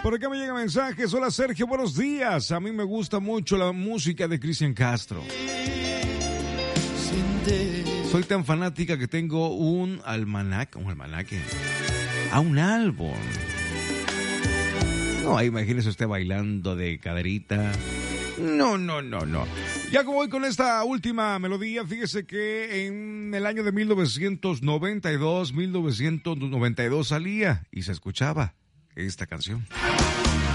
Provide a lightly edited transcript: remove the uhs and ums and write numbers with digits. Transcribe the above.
por acá me llegan mensajes. Hola Sergio, buenos días. A mí me gusta mucho la música de Cristian Castro. Soy tan fanática que tengo un almanaque, un álbum. No, imagínese usted bailando de caderita. No. Ya como voy con esta última melodía, fíjese que en el año de 1992 salía y se escuchaba esta canción.